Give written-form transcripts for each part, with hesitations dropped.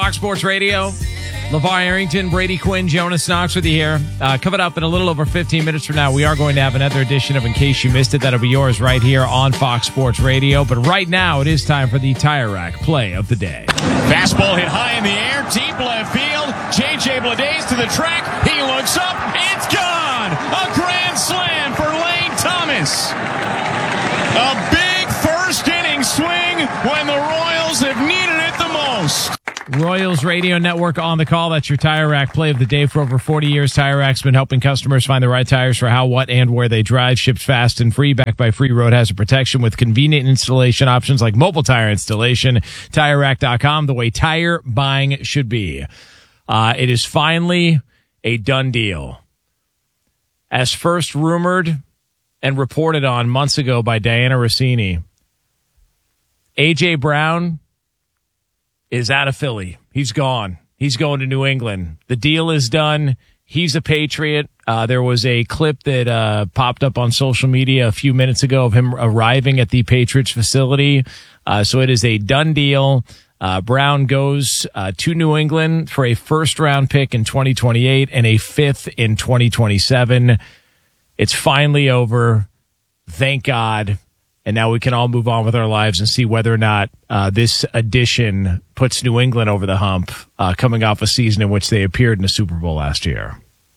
Fox Sports Radio, LeVar Arrington, Brady Quinn, Jonas Knox with you here. Coming up in a little over 15 minutes from now, we are going to have another edition of In Case You Missed It. That'll be yours right here on Fox Sports Radio. But right now, it is time for the Tire Rack Play of the Day. Fastball hit high in the air, deep left field. J.J. Bleday to the track. He looks up. It's gone! A grand slam for Lane Thomas. A big first inning swing when the Royals have needed it the most. Royals Radio Network on the call. That's your Tire Rack Play of the Day. For over 40 years, Tire Rack's been helping customers find the right tires for how, what, and where they drive. Ships fast and free, backed by free road hazard protection with convenient installation options like mobile tire installation. TireRack.com, the way tire buying should be. It is finally a done deal. As first rumored and reported on months ago by Diana Rossini, A.J. Brown is out of Philly. He's gone. He's going to New England. The deal is done. He's a Patriot. There was a clip that popped up on social media a few minutes ago of him arriving at the Patriots facility. So it is a done deal. Brown goes to New England for a first-round pick in 2028 and a fifth in 2027. It's finally over. Thank God. And now we can all move on with our lives and see whether or not this addition puts New England over the hump, coming off a season in which they appeared in the Super Bowl last year.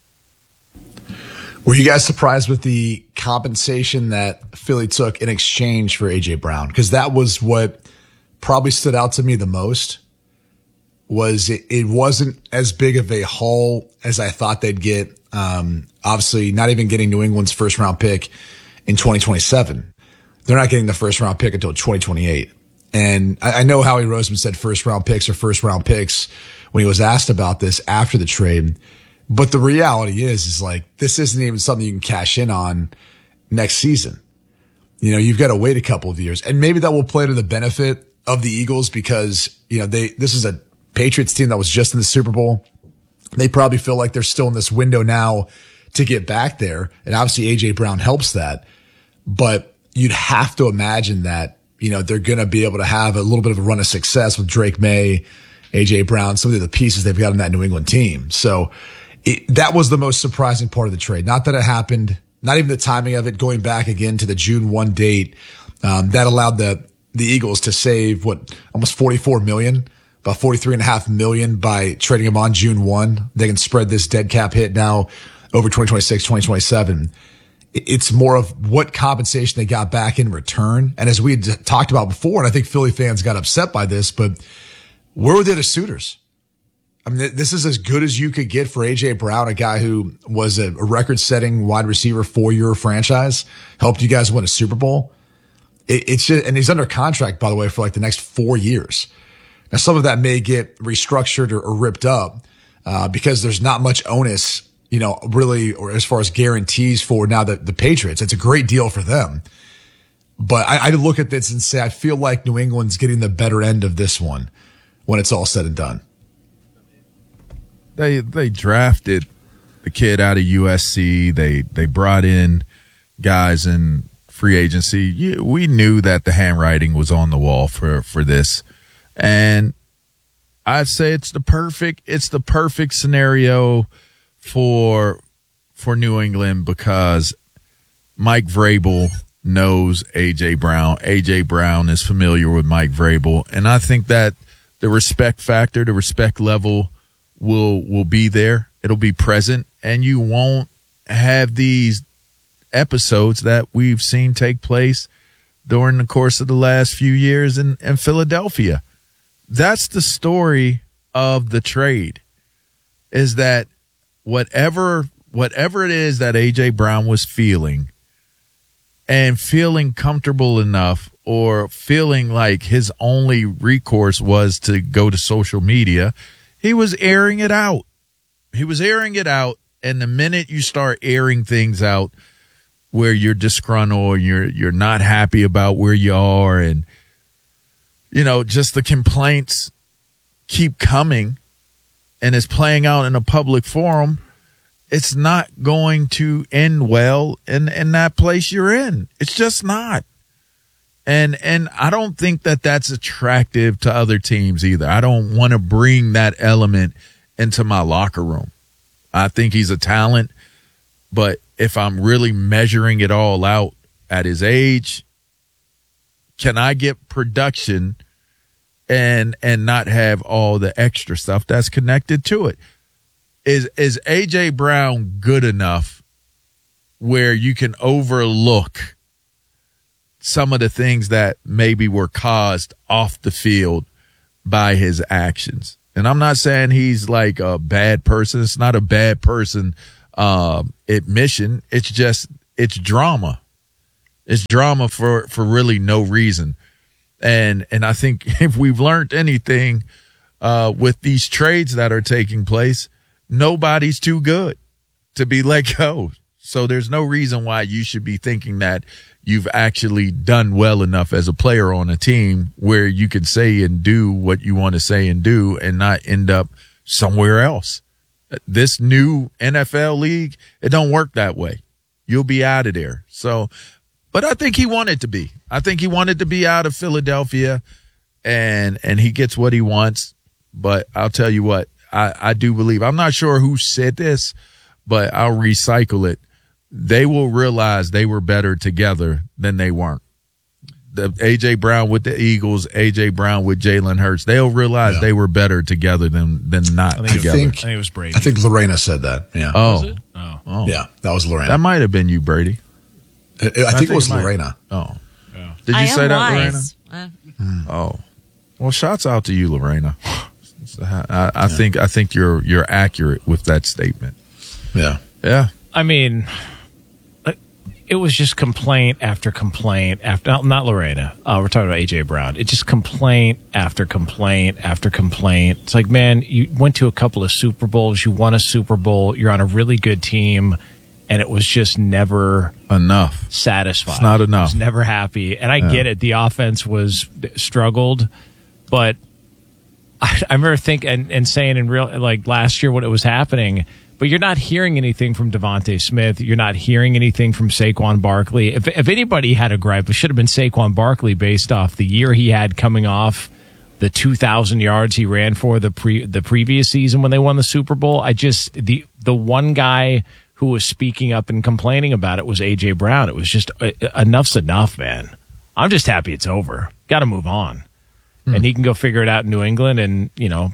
Were you guys surprised with the compensation that Philly took in exchange for A.J. Brown? Because that was what probably stood out to me the most. Was it wasn't as big of a haul as I thought they'd get. Obviously, not even getting New England's first-round pick in 2027. They're not getting the first-round pick until 2028. And I know Howie Roseman said first-round picks are first-round picks when he was asked about this after the trade. But the reality is like, this isn't even something you can cash in on next season. You know, you've got to wait a couple of years. And maybe that will play to the benefit of the Eagles because, you know, this is a Patriots team that was just in the Super Bowl. They probably feel like they're still in this window now to get back there. And obviously A.J. Brown helps that. But you'd have to imagine that, you know, they're going to be able to have a little bit of a run of success with Drake May, A.J. Brown, some of the pieces they've got in that New England team. So that was the most surprising part of the trade. Not that it happened, not even the timing of it, going back again to the June 1 date. That allowed the Eagles to save, almost $44 million, about $43.5 million by trading him on June 1. They can spread this dead cap hit now over 2026, 2027. It's more of what compensation they got back in return. And as we had talked about before, and I think Philly fans got upset by this, but where were the other suitors? I mean, this is as good as you could get for A.J. Brown, a guy who was a record-setting wide receiver for your franchise, helped you guys win a Super Bowl. It's just, and he's under contract, by the way, for like the next 4 years. Now, some of that may get restructured or ripped up because there's not much onus, you know, really, or as far as guarantees for now the Patriots. It's a great deal for them. But I look at this and say, I feel like New England's getting the better end of this one when it's all said and done. They drafted the kid out of USC. They brought in guys in free agency. We knew that the handwriting was on the wall for this. And I'd say it's the perfect scenario for New England because Mike Vrabel knows A.J. Brown. A.J. Brown is familiar with Mike Vrabel. And I think that the respect factor, the respect level will be there. It'll be present. And you won't have these episodes that we've seen take place during the course of the last few years in Philadelphia. That's the story of the trade, is that whatever it is that A.J. Brown was feeling and feeling comfortable enough or feeling like his only recourse was to go to social media, he was airing it out. And the minute you start airing things out where you're disgruntled, you're not happy about where you are, and, you know, just the complaints keep coming and it's playing out in a public forum, it's not going to end well in that place you're in. It's just not. And I don't think that that's attractive to other teams either. I don't want to bring that element into my locker room. I think he's a talent, but if I'm really measuring it all out at his age, can I get production and not have all the extra stuff that's connected to it? Is AJ Brown good enough where you can overlook some of the things that maybe were caused off the field by his actions? And I'm not saying he's like a bad person. It's not a bad person admission. It's just, it's drama. It's drama for really no reason. And I think if we've learned anything with these trades that are taking place, nobody's too good to be let go. So there's no reason why you should be thinking that you've actually done well enough as a player on a team where you can say and do what you want to say and do and not end up somewhere else. This new NFL league, it don't work that way. You'll be out of there. So, but I think he wanted to be. I think he wanted to be out of Philadelphia, and he gets what he wants. But I'll tell you what, I do believe, I'm not sure who said this, but I'll recycle it. They will realize they were better together than they weren't. The A.J. Brown with the Eagles, A.J. Brown with Jalen Hurts, they'll realize they were better together than not together. I think it was Brady. I think Lorena said that. Yeah. Oh. Yeah, that was Lorena. That might have been you, Brady. I think it was Lorena. Oh. Yeah. Did you say that, wise. Lorena? Oh. Well, shouts out to you, Lorena. I think you're accurate with that statement. Yeah. Yeah. I mean, it was just complaint after complaint after, not Lorena. We're talking about A.J. Brown. It's just complaint after complaint after complaint. It's like, man, you went to a couple of Super Bowls. You won a Super Bowl. You're on a really good team. And it was just never enough. Satisfied. It's not enough. I was never happy. And I get it. The offense was struggled. But I remember thinking and saying in real, like last year when it was happening, but you're not hearing anything from Devontae Smith. You're not hearing anything from Saquon Barkley. If anybody had a gripe, it should have been Saquon Barkley based off the year he had coming off the 2,000 yards he ran for the previous season when they won the Super Bowl. The one guy who was speaking up and complaining about it was A.J. Brown. It was just enough's enough, man. I'm just happy it's over. Got to move on. And he can go figure it out in New England, and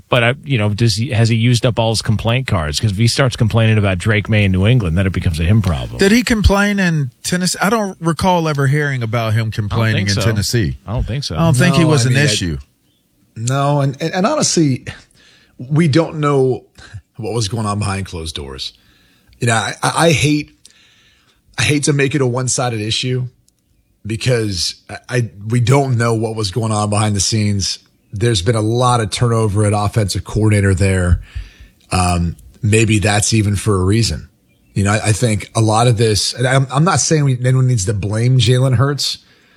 has he used up all his complaint cards? Because if he starts complaining about Drake May in New England, then it becomes a him problem. Did he complain in Tennessee? I don't recall ever hearing about him complaining in Tennessee. I don't think so. I don't think he was an issue. No, and honestly, we don't know what was going on behind closed doors. You know, I hate to make it a one-sided issue, because we don't know what was going on behind the scenes. There's been a lot of turnover at offensive coordinator there. Maybe that's even for a reason. You know, I think a lot of this, and I'm not saying anyone needs to blame Jalen Hurts,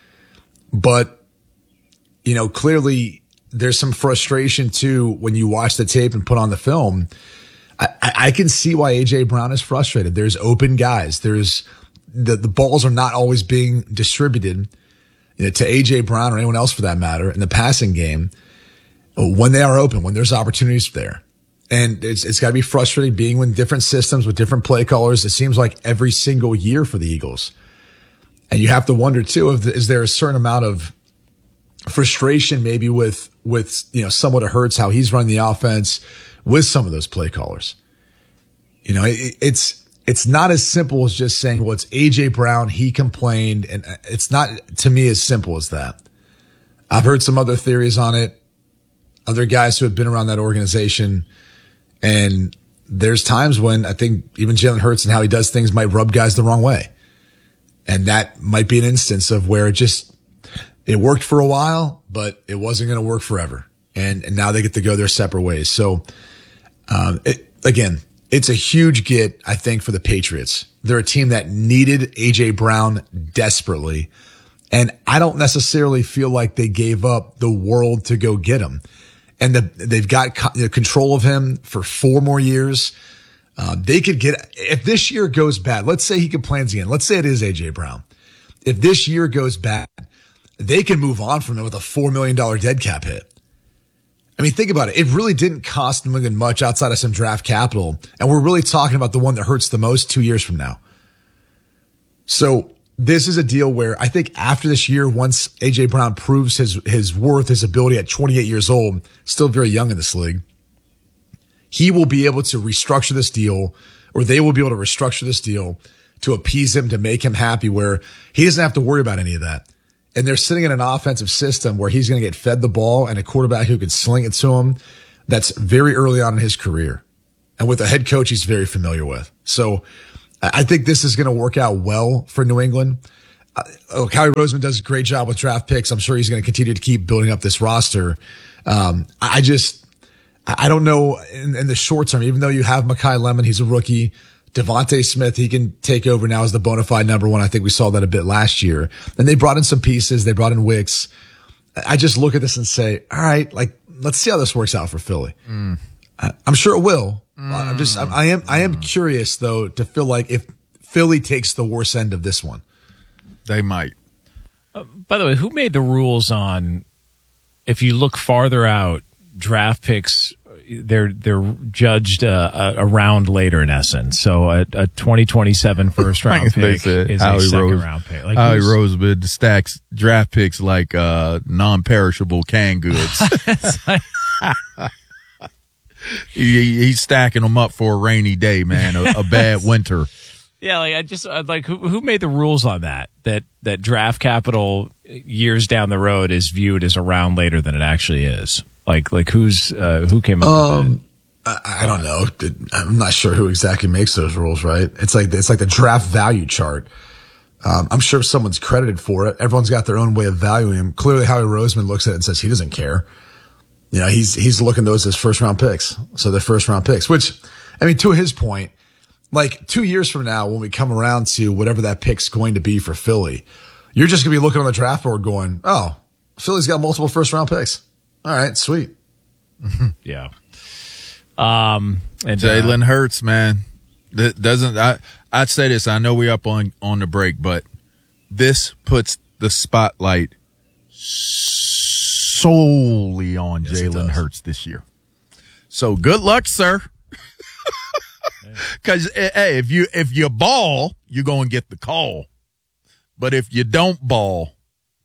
but, you know, clearly there's some frustration too when you watch the tape and put on the film. I can see why A.J. Brown is frustrated. There's open guys. There's the balls are not always being distributed, you know, to A.J. Brown or anyone else for that matter in the passing game when they are open, when there's opportunities there. And it's got to be frustrating being in different systems with different play callers. It seems like every single year for the Eagles. And you have to wonder too, is there a certain amount of frustration maybe with, you know, somewhat it hurts how he's running the offense with some of those play callers. You know, it's not as simple as just saying, well, it's A.J. Brown, he complained, and it's not, to me, as simple as that. I've heard some other theories on it, other guys who have been around that organization, and there's times when I think even Jalen Hurts and how he does things might rub guys the wrong way. And that might be an instance of where it worked for a while, but it wasn't going to work forever. And now they get to go their separate ways. So, again, it's a huge get, I think, for the Patriots. They're a team that needed A.J. Brown desperately. And I don't necessarily feel like they gave up the world to go get him. And they've got control of him for 4 more years. They could get, if this year goes bad, let's say he complains again. Let's say it is A.J. Brown. If this year goes bad, they can move on from it with a $4 million dead cap hit. I mean, think about it. It really didn't cost New England much outside of some draft capital. And we're really talking about the one that hurts the most 2 years from now. So this is a deal where I think after this year, once A.J. Brown proves his worth, his ability at 28 years old, still very young in this league, he will be able to restructure this deal, or they will be able to restructure this deal to appease him, to make him happy, where he doesn't have to worry about any of that. And they're sitting in an offensive system where he's going to get fed the ball and a quarterback who can sling it to him. That's very early on in his career, and with a head coach he's very familiar with. So I think this is going to work out well for New England. Howie Roseman does a great job with draft picks. I'm sure he's going to continue to keep building up this roster. I don't know in the short term, even though you have Mekhi Lemon, he's a rookie. Devontae Smith, he can take over now as the bona fide number one. I think we saw that a bit last year. And they brought in some pieces. They brought in Wicks. I just look at this and say, all right, like, let's see how this works out for Philly. I'm sure it will. I am curious though to feel like if Philly takes the worst end of this one. They might. By the way, who made the rules on if you look farther out, draft picks, they're judged a round later in essence. So a 2027 first round pick is a second round pick. Like Howie Roseman stacks draft picks like non-perishable canned goods. He's stacking them up for a rainy day, man, a bad winter. Yeah, like who made the rules on that draft capital years down the road is viewed as a round later than it actually is. Who came up with it? I don't know. I'm not sure who exactly makes those rules, right? It's like the draft value chart. I'm sure someone's credited for it. Everyone's got their own way of valuing him. Clearly, Howie Roseman looks at it and says he doesn't care. You know, he's looking at those as first round picks. So they're first round picks, which, I mean, to his point, like 2 years from now, when we come around to whatever that pick's going to be for Philly, you're just going to be looking on the draft board going, oh, Philly's got multiple first round picks. All right, sweet. Yeah. And Jalen Hurts, man. I'd say this. I know we're up on the break, but this puts the spotlight solely on Jalen Hurts this year. So good luck, sir. Because hey, if you ball, you're gonna get the call. But if you don't ball,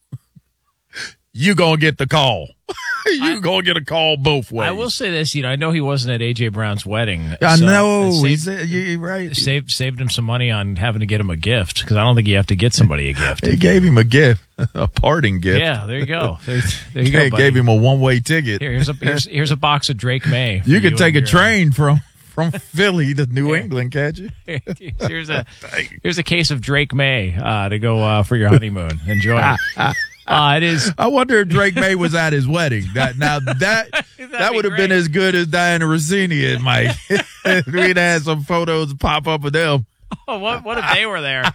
you're gonna get the call. You're going to get a call both ways. I will say this, I know he wasn't at A.J. Brown's wedding. I know. You're right. Saved him some money on having to get him a gift, because I don't think you have to get somebody a gift. He gave him a gift, a parting gift. Yeah, there you go. There you go, buddy. Gave him a one-way ticket. Here's a box of Drake May. You could take a train from Philly to New England, can't you? Here's a case of Drake May to go for your honeymoon. Enjoy it. It is. I wonder if Drake May was at his wedding. That would have been as good as Diana Rossini and Mike. We'd had some photos pop up of them. Oh, what if they were there?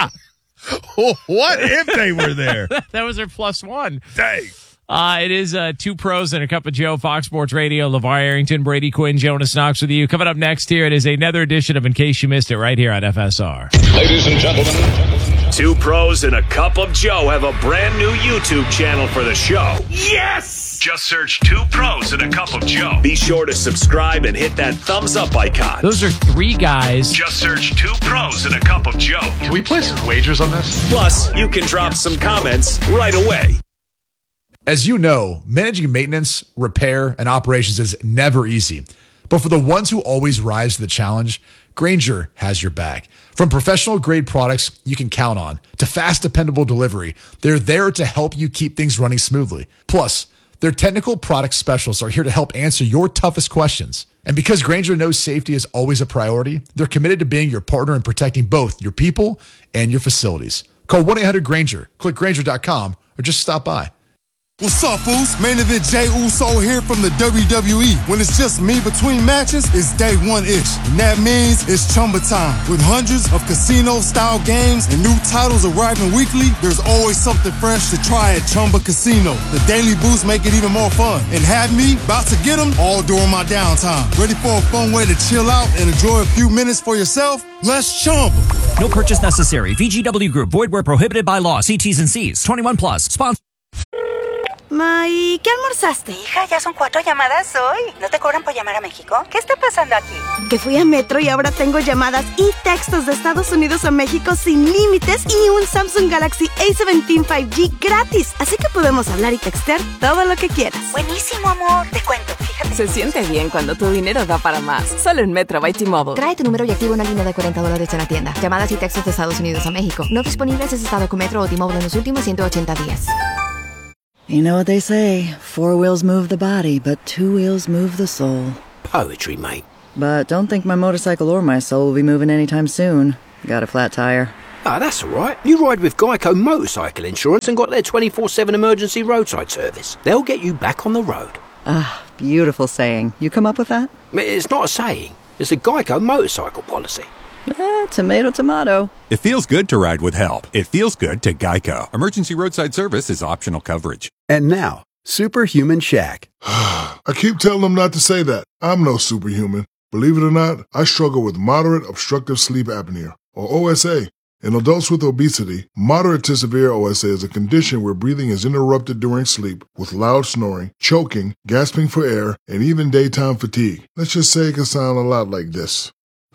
What if they were there? That was their plus one. Dang. It is two pros and a cup of Joe, Fox Sports Radio. LeVar Arrington, Brady Quinn, Jonas Knox with you. Coming up next here, it is another edition of In Case You Missed It right here on FSR. Ladies and gentlemen, two pros and a cup of Joe have a brand new YouTube channel for the show. Yes! Just search Two Pros and a Cup of Joe. Be sure to subscribe and hit that thumbs up icon. Those are three guys. Just search Two Pros and a Cup of Joe. Can we place some wagers on this? Plus, you can drop some comments right away. As you know, managing maintenance, repair, and operations is never easy. But for the ones who always rise to the challenge, Grainger has your back. From professional-grade products you can count on to fast, dependable delivery, they're there to help you keep things running smoothly. Plus, their technical product specialists are here to help answer your toughest questions. And because Grainger knows safety is always a priority, they're committed to being your partner in protecting both your people and your facilities. Call 1-800-GRAINGER, click Grainger.com, or just stop by. What's up, fools? Main event Jey Uso here from the WWE. When it's just me between matches, it's day one-ish. And that means it's Chumba time. With hundreds of casino-style games and new titles arriving weekly, there's always something fresh to try at Chumba Casino. The daily boosts make it even more fun. And have me about to get them all during my downtime. Ready for a fun way to chill out and enjoy a few minutes for yourself? Let's Chumba. No purchase necessary. VGW Group. Void where prohibited by law. See T's and C's. 21 plus. Sponsor. Ma, ¿y qué almorzaste? Hija, ya son 4 llamadas hoy. ¿No te cobran por llamar a México? ¿Qué está pasando aquí? Que fui a Metro y ahora tengo llamadas y textos de Estados Unidos a México sin límites y un Samsung Galaxy A17 5G gratis. Así que podemos hablar y textear todo lo que quieras. Buenísimo, amor. Te cuento, fíjate. Se siente bien cuando tu dinero da para más. Solo en Metro by T-Mobile. Trae tu número y activa una línea de $40 en la tienda. Llamadas y textos de Estados Unidos a México. No disponibles si has estado con Metro o T-Mobile en los últimos 180 días. You know what they say, 4 wheels move the body, but 2 wheels move the soul. Poetry, mate. But don't think my motorcycle or my soul will be moving anytime soon. Got a flat tire. Ah, that's all right. You ride with Geico Motorcycle Insurance and got their 24/7 emergency roadside service. They'll get you back on the road. Ah, beautiful saying. You come up with that? It's not a saying. It's a Geico motorcycle policy. Tomato, tomato. It feels good to ride with help. It feels good to Geico. Emergency roadside service is optional coverage. And now, Superhuman Shaq. I keep telling them not to say that. I'm no superhuman. Believe it or not, I struggle with moderate obstructive sleep apnea, or OSA. In adults with obesity, moderate to severe OSA is a condition where breathing is interrupted during sleep with loud snoring, choking, gasping for air, and even daytime fatigue. Let's just say it can sound a lot like this.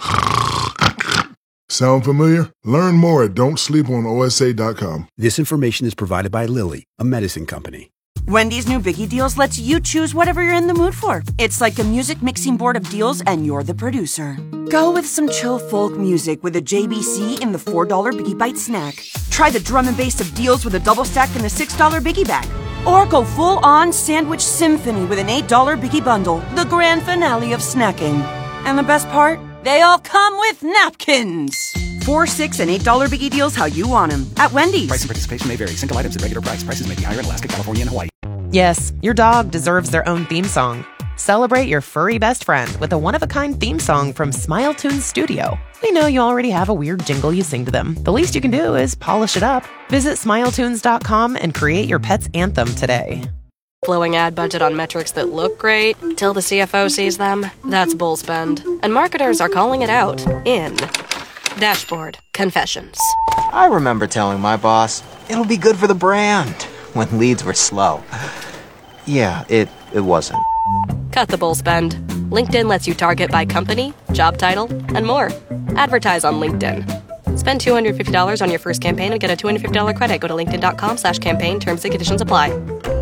Sound familiar? Learn more at don'tsleeponosa.com. This information is provided by Lilly, a medicine company. Wendy's new Biggie Deals lets you choose whatever you're in the mood for. It's like a music mixing board of deals, and you're the producer. Go with some chill folk music with a JBC in the $4 Biggie Bite snack. Try the drum and bass of deals with a double stack in the $6 Biggie Bag. Or go full-on sandwich symphony with an $8 Biggie Bundle, the grand finale of snacking. And the best part? They all come with napkins. $4, $6, and $8 Biggie Deals how you want them at Wendy's. Price and participation may vary. Single items at regular price. Prices may be higher in Alaska, California, and Hawaii. Yes, your dog deserves their own theme song. Celebrate your furry best friend with a one-of-a-kind theme song from Smile Tunes Studio. We know you already have a weird jingle you sing to them. The least you can do is polish it up. Visit SmileTunes.com and create your pet's anthem today. Flowing ad budget on metrics that look great till the CFO sees them? That's bull spend. And marketers are calling it out in Dashboard Confessions. I remember telling my boss, it'll be good for the brand, when leads were slow. Yeah, it wasn't. Cut the bull spend. LinkedIn lets you target by company, job title, and more. Advertise on LinkedIn. Spend $250 on your first campaign and get a $250 credit. Go to linkedin.com/campaign. Terms and conditions apply.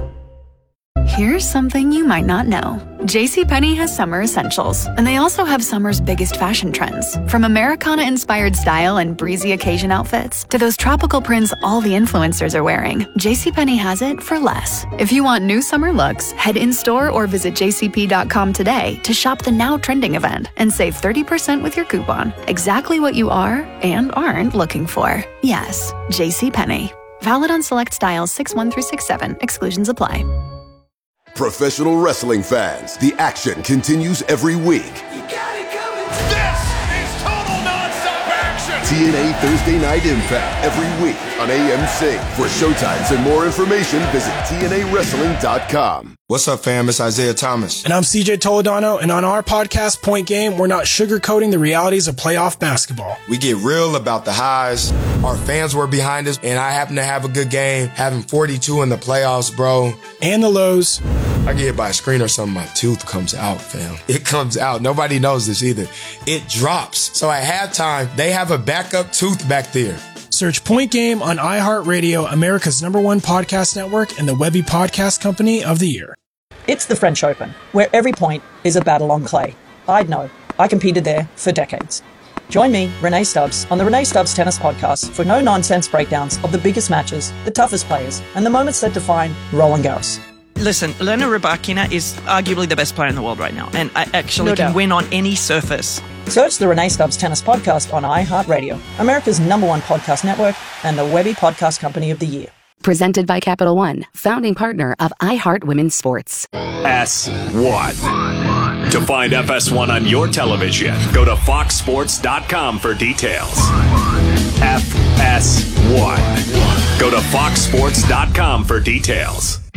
Here's something you might not know. JCPenney has summer essentials, and they also have summer's biggest fashion trends. From Americana-inspired style and breezy occasion outfits to those tropical prints all the influencers are wearing, JCPenney has it for less. If you want new summer looks, head in-store or visit jcp.com today to shop the now trending event and save 30% with your coupon. Exactly what you are and aren't looking for. Yes, JCPenney. Valid on select styles 6-1 through 6-7. Exclusions apply. Professional wrestling fans, the action continues every week. You got it coming. This is total nonstop action. TNA Thursday Night Impact every week on AMC. For showtimes and more information, visit TNAWrestling.com. What's up, fam? It's Isaiah Thomas. And I'm CJ Toledano, and on our podcast, Point Game, we're not sugarcoating the realities of playoff basketball. We get real about the highs. Our fans were behind us, and I happen to have a good game, having 42 in the playoffs, bro. And the lows. I get hit by a screen or something, my tooth comes out, fam. It comes out. Nobody knows this either. It drops. So at halftime, they have a backup tooth back there. Search Point Game on iHeartRadio, America's #1 podcast network, and the Webby Podcast Company of the Year. It's the French Open, where every point is a battle on clay. I'd know. I competed there for decades. Join me, Renee Stubbs, on the Renee Stubbs Tennis Podcast for no-nonsense breakdowns of the biggest matches, the toughest players, and the moments that define Roland Garros. Listen, Elena Rybakina is arguably the best player in the world right now, and I actually can win on any surface. Search the Renee Stubbs Tennis Podcast on iHeartRadio, America's #1 podcast network, and the Webby Podcast Company of the Year. Presented by Capital One, founding partner of iHeart Women's Sports. FS1. To find FS1 on your television, go to foxsports.com for details. FS1. Go to foxsports.com for details.